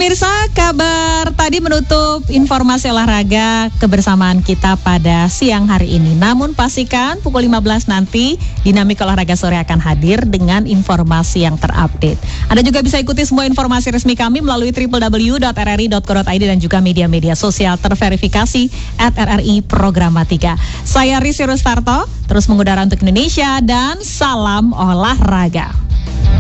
Pemirsa, kabar tadi menutup informasi olahraga kebersamaan kita pada siang hari ini. Namun pastikan pukul 15 nanti Dinamika Olahraga Sore akan hadir dengan informasi yang terupdate. Anda juga bisa ikuti semua informasi resmi kami melalui www.rri.co.id dan juga media-media sosial terverifikasi @RRI Programatika. Saya Risi Rustarto, terus mengudara untuk Indonesia dan salam olahraga.